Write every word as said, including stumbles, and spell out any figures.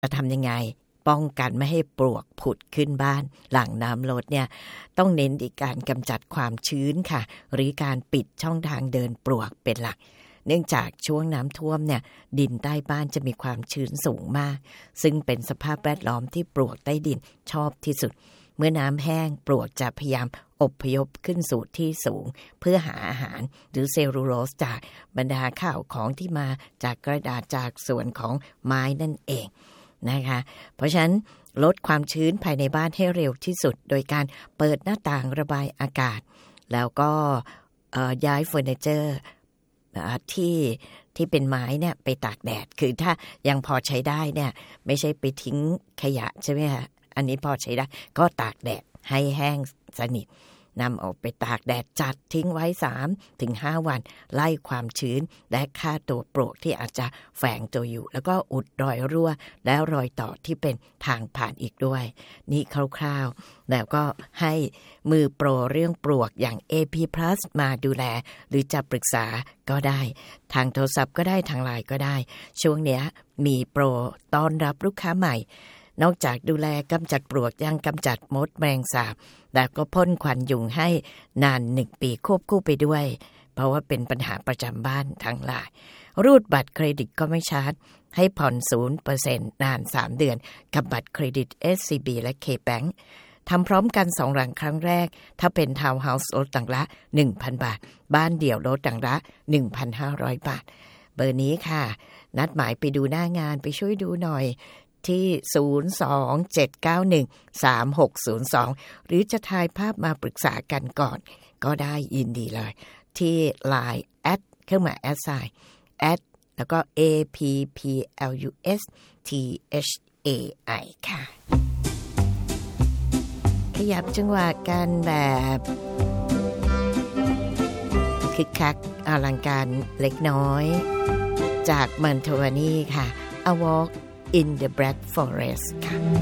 จะทำยังไงป้องกันไม่ให้ปลวกผุดขึ้นบ้านหลังน้ำลดเนี่ยต้องเน้นในการกำจัดความชื้นค่ะหรือการปิดช่องทางเดินปลวกเป็นหลักเนื่องจากช่วงน้ำท่วมเนี่ยดินใต้บ้านจะมีความชื้นสูงมากซึ่งเป็นสภาพแวดล้อมที่ปลวกใต้ดินชอบที่สุดเมื่อน้ำแห้งปลวกจะพยายามอพยพขึ้นสู่ที่สูงเพื่อหาอาหารหรือเซลลูโลสจากบรรดาข้าวของที่มาจากกระดาษจากส่วนของไม้นั่นเองนะคะเพราะฉะนั้นลดความชื้นภายในบ้านให้เร็วที่สุดโดยการเปิดหน้าต่างระบายอากาศแล้วก็ย้ายเฟอร์นิเจอร์ที่ที่เป็นไม้เนี่ยไปตากแดดคือถ้ายังพอใช้ได้เนี่ยไม่ใช่ไปทิ้งขยะใช่ไหมคะอันนี้พอใช้ได้ก็ตากแดดให้แห้งสนิทนำออกไปตากแดดจัดทิ้งไว้ สามถึงห้า วันไล่ความชื้นและฆ่าตัวปลวกที่อาจจะแฝงตัวอยู่แล้วก็อุดรอยรั่วและรอยต่อที่เป็นทางผ่านอีกด้วยนี่คร่าวๆแล้วก็ให้มือโปรเรื่องปลวกอย่าง เอ พี Plus มาดูแลหรือจะปรึกษาก็ได้ทางโทรศัพท์ก็ได้ทางไลน์ก็ได้ช่วงเนี้ยมีโปรต้อนรับลูกค้าใหม่นอกจากดูแลกำจัดปลวกยังกำจัดมดแมลงสาบแล้วก็พ่นควันยุงให้นานหนึ่งปีควบคู่ไปด้วยเพราะว่าเป็นปัญหาประจำบ้านทั้งหลายรูดบัตรเครดิตก็ไม่ชาร์จให้ผ่อน ศูนย์เปอร์เซ็นต์ นานสามเดือนกับบัตรเครดิต เอส ซี บี และ K-Bank ทำพร้อมกันสองหลังครั้งแรกถ้าเป็นทาวน์เฮาส์ลดต่างละ หนึ่งพัน บาทบ้านเดี่ยวลดต่างละ หนึ่งพันห้าร้อย บาทเบอร์นี้ค่ะนัดหมายไปดูหน้างานไปช่วยดูหน่อยที่ ศูนย์ สอง เจ็ด เก้า หนึ่ง สาม หก ศูนย์ สอง หรือจะถ่ายภาพมาปรึกษากันก่อนก็ได้ยินดีเลยที่ ไลน์ แอดเครื่องหมายแอดไซน์แอดแล้วก็ เอ พี พี แอล ยู เอส ที เอช เอ ไอ ค่ะขยับจังหวะกันแบบคึกคักอลังการเล็กน้อยจากมันโทวานีค่ะ A Walk in the Black Forest ค่ะ